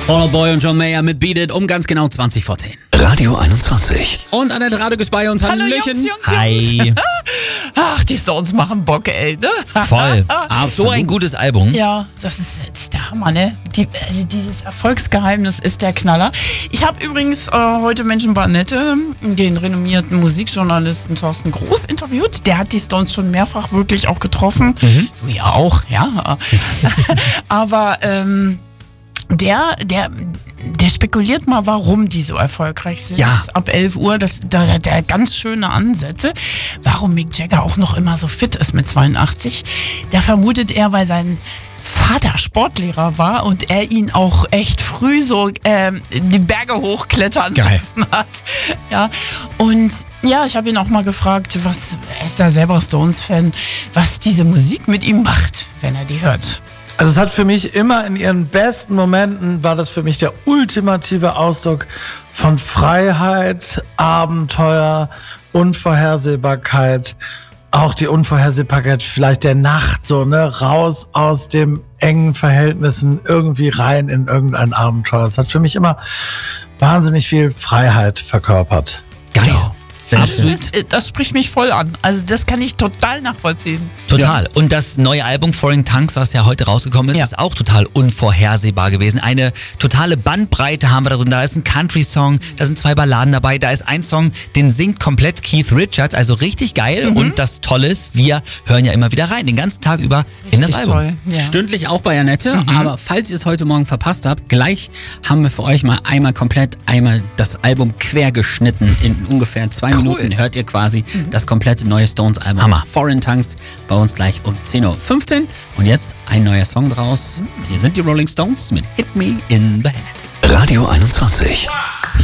Fall Out Boy und John Mayer mit Beat It um ganz genau 20 vor 10. Radio 21. Und Annette Radek ist bei uns. Hallo Hallöchen. Jungs. Hi. Ach, die Stones machen Bock, ey. Ne? Voll. Absolut. So ein gutes Album. Ja, das ist der Hammer, ne? Dieses Erfolgsgeheimnis ist der Knaller. Ich habe übrigens heute Menschen bei Annette, den renommierten Musikjournalisten Thorsten Groß, interviewt. Der hat die Stones schon mehrfach wirklich auch getroffen. Du ja auch, ja. Aber der spekuliert mal, warum die so erfolgreich sind. Ja. Ab 11 Uhr, da hat er ganz schöne Ansätze. Warum Mick Jagger auch noch immer so fit ist mit 82. Da vermutet er, weil sein Vater Sportlehrer war und er ihn auch echt früh so die Berge hochklettern lassen hat. Ja. Und ja, ich habe ihn auch mal gefragt, er ist da selber Stones-Fan, was diese Musik mit ihm macht, wenn er die hört. Also es hat für mich immer in ihren besten Momenten, war das für mich der ultimative Ausdruck von Freiheit, Abenteuer, Unvorhersehbarkeit. Auch die Unvorhersehbarkeit vielleicht der Nacht, so, ne, raus aus dem engen Verhältnissen, irgendwie rein in irgendein Abenteuer. Es hat für mich immer wahnsinnig viel Freiheit verkörpert. Geil. Ja. Sehr schön. Das spricht mich voll an. Also das kann ich total nachvollziehen. Total. Ja. Und das neue Album Foreign Tongues, was ja heute rausgekommen ist, ist auch total unvorhersehbar gewesen. Eine totale Bandbreite haben wir da drin. Da ist ein Country-Song, da sind 2 Balladen dabei, da ist ein Song, den singt komplett Keith Richards. Also richtig geil. Und das Tolle ist, wir hören ja immer wieder rein, den ganzen Tag über in das Album. Toll. Ja. Stündlich auch bei Annette, aber falls ihr es heute Morgen verpasst habt, gleich haben wir für euch mal einmal das Album quer geschnitten. In ungefähr 2 Minuten hört ihr quasi das komplette neue Stones-Album. Hammer. Foreign Tongues bei uns gleich um 10.15 Uhr. Und jetzt ein neuer Song draus. Hier sind die Rolling Stones mit Hit Me in the Head. Radio 21.